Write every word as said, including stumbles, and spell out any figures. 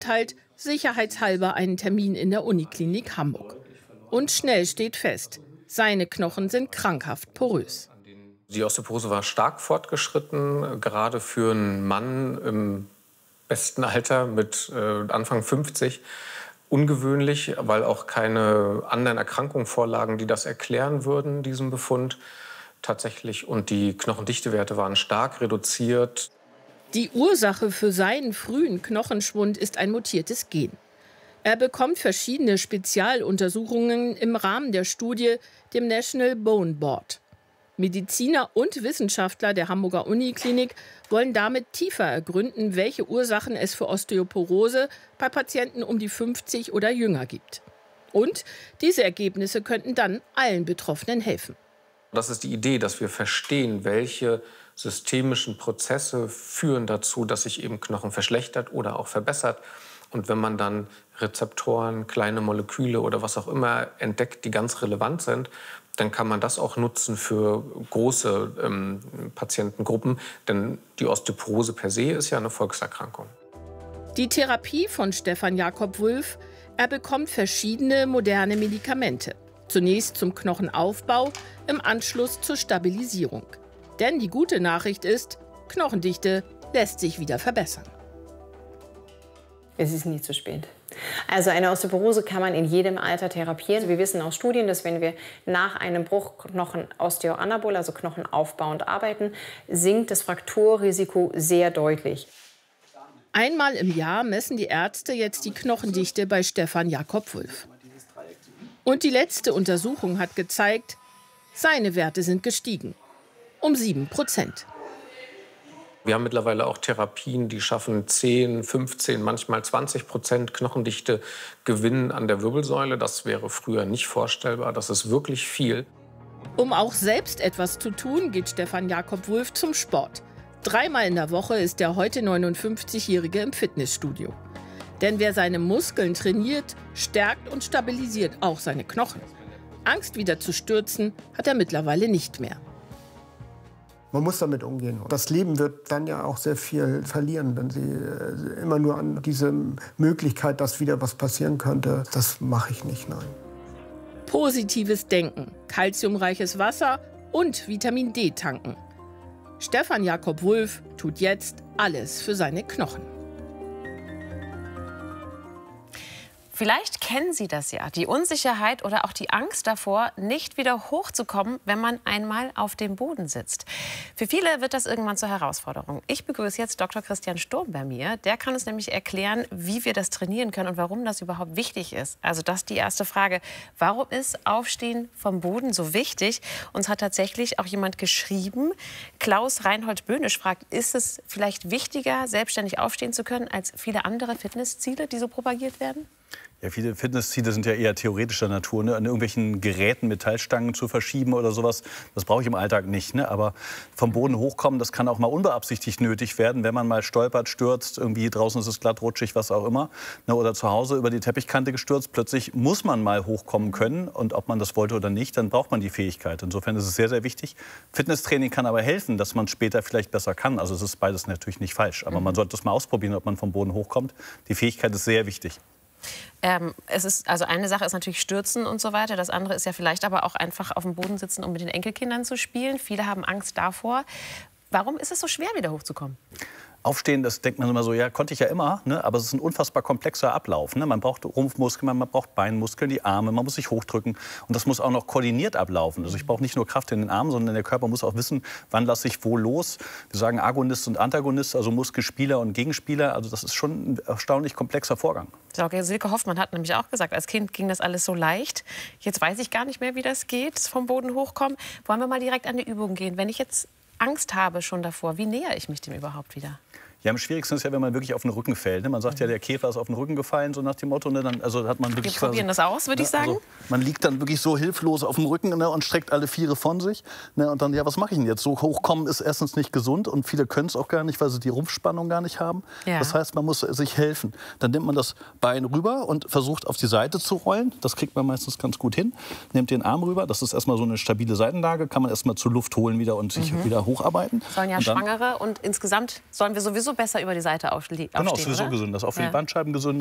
teilt sicherheitshalber einen Termin in der Uniklinik Hamburg. Und schnell steht fest, seine Knochen sind krankhaft porös. Die Osteoporose war stark fortgeschritten, gerade für einen Mann im besten Alter mit äh, Anfang fünfzig. Ungewöhnlich, weil auch keine anderen Erkrankungen vorlagen, die das erklären würden, diesen Befund tatsächlich. Und die Knochendichtewerte waren stark reduziert. Die Ursache für seinen frühen Knochenschwund ist ein mutiertes Gen. Er bekommt verschiedene Spezialuntersuchungen im Rahmen der Studie, dem National Bone Board. Mediziner und Wissenschaftler der Hamburger Uniklinik wollen damit tiefer ergründen, welche Ursachen es für Osteoporose bei Patienten um die fünfzig oder jünger gibt. Und diese Ergebnisse könnten dann allen Betroffenen helfen. Das ist die Idee, dass wir verstehen, welche systemischen Prozesse führen dazu, dass sich eben Knochen verschlechtert oder auch verbessert. Und wenn man dann Rezeptoren, kleine Moleküle oder was auch immer entdeckt, die ganz relevant sind, dann kann man das auch nutzen für große ähm, Patientengruppen. Denn die Osteoporose per se ist ja eine Volkserkrankung. Die Therapie von Stefan Jakob Wulff: er bekommt verschiedene moderne Medikamente. Zunächst zum Knochenaufbau, im Anschluss zur Stabilisierung. Denn die gute Nachricht ist, Knochendichte lässt sich wieder verbessern. Es ist nie zu spät. Also eine Osteoporose kann man in jedem Alter therapieren. Wir wissen aus Studien, dass wenn wir nach einem Bruch Knochen osteoanabol, also knochenaufbauend arbeiten, sinkt das Frakturrisiko sehr deutlich. Einmal im Jahr messen die Ärzte jetzt die Knochendichte bei Stefan Jakob Wulff. Und die letzte Untersuchung hat gezeigt, seine Werte sind gestiegen. Um sieben Prozent. Wir haben mittlerweile auch Therapien, die schaffen zehn, fünfzehn, manchmal zwanzig Prozent Knochendichte Gewinn an der Wirbelsäule. Das wäre früher nicht vorstellbar. Das ist wirklich viel. Um auch selbst etwas zu tun, geht Stefan Jakob Wulff zum Sport. Dreimal in der Woche ist der heute neunundfünfzigjährige im Fitnessstudio. Denn wer seine Muskeln trainiert, stärkt und stabilisiert auch seine Knochen. Angst, wieder zu stürzen, hat er mittlerweile nicht mehr. Man muss damit umgehen. Das Leben wird dann ja auch sehr viel verlieren, wenn Sie immer nur an diese Möglichkeit, dass wieder was passieren könnte, das mache ich nicht, nein. Positives Denken, kalziumreiches Wasser und Vitamin D tanken. Stefan Jakob Wulff tut jetzt alles für seine Knochen. Vielleicht kennen Sie das ja, die Unsicherheit oder auch die Angst davor, nicht wieder hochzukommen, wenn man einmal auf dem Boden sitzt. Für viele wird das irgendwann zur Herausforderung. Ich begrüße jetzt Doktor Christian Sturm bei mir. Der kann uns nämlich erklären, wie wir das trainieren können und warum das überhaupt wichtig ist. Also das ist die erste Frage. Warum ist Aufstehen vom Boden so wichtig? Uns hat tatsächlich auch jemand geschrieben. Klaus Reinhold Böhnisch fragt, ist es vielleicht wichtiger, selbstständig aufstehen zu können, als viele andere Fitnessziele, die so propagiert werden? Ja, viele Fitnessziele sind ja eher theoretischer Natur, ne? An irgendwelchen Geräten Metallstangen zu verschieben oder sowas. Das brauche ich im Alltag nicht. Ne? Aber vom Boden hochkommen, das kann auch mal unbeabsichtigt nötig werden, wenn man mal stolpert, stürzt, irgendwie draußen ist es glatt, rutschig, was auch immer. Ne? Oder zu Hause über die Teppichkante gestürzt. Plötzlich muss man mal hochkommen können. Und ob man das wollte oder nicht, dann braucht man die Fähigkeit. Insofern ist es sehr, sehr wichtig. Fitnesstraining kann aber helfen, dass man später vielleicht besser kann. Also es ist beides natürlich nicht falsch. Aber mhm. man sollte es mal ausprobieren, ob man vom Boden hochkommt. Die Fähigkeit ist sehr wichtig. Ähm, es ist, also eine Sache ist natürlich Stürzen und so weiter. Das andere ist ja vielleicht aber auch einfach auf dem Boden sitzen, um mit den Enkelkindern zu spielen. Viele haben Angst davor. Warum ist es so schwer, wieder hochzukommen? Aufstehen, das denkt man immer so, ja, konnte ich ja immer, ne? Aber es ist ein unfassbar komplexer Ablauf. Ne? Man braucht Rumpfmuskeln, man braucht Beinmuskeln, die Arme, man muss sich hochdrücken. Und das muss auch noch koordiniert ablaufen. Also ich brauche nicht nur Kraft in den Armen, sondern der Körper muss auch wissen, wann lasse ich wo los. Wir sagen Agonist und Antagonist, also Muskelspieler und Gegenspieler. Also das ist schon ein erstaunlich komplexer Vorgang. Silke Hoffmann hat nämlich auch gesagt, als Kind ging das alles so leicht. Jetzt weiß ich gar nicht mehr, wie das geht, vom Boden hochkommen. Wollen wir mal direkt an die Übung gehen? Wenn ich jetzt Angst habe schon davor, wie nähere ich mich dem überhaupt wieder? Ja, am schwierigsten ist ja, wenn man wirklich auf den Rücken fällt. Ne? Man sagt ja, der Käfer ist auf den Rücken gefallen, so nach dem Motto. Ne? Dann, also hat man wirklich Wir probieren das aus, würde ne? ich sagen. Also, man liegt dann wirklich so hilflos auf dem Rücken, ne? Und streckt alle Viere von sich. Ne? Und dann, ja, was mache ich denn jetzt? So hochkommen ist erstens nicht gesund und viele können es auch gar nicht, weil sie die Rumpfspannung gar nicht haben. Ja. Das heißt, man muss sich helfen. Dann nimmt man das Bein rüber und versucht auf die Seite zu rollen. Das kriegt man meistens ganz gut hin. Nimmt den Arm rüber. Das ist erstmal so eine stabile Seitenlage. Kann man erstmal zur Luft holen wieder und sich mhm. wieder hocharbeiten. Sollen ja und dann, Schwangere und insgesamt sollen wir sowieso sowieso besser über die Seite aufstehen, Genau, sowieso oder? gesund. Das ist auch für Ja. die Bandscheiben gesund.